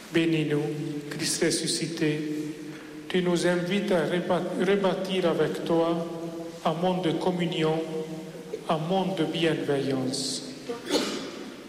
Bénis-nous, Christ ressuscité. Tu nous invites à rebâtir avec toi un monde de communion, un monde de bienveillance.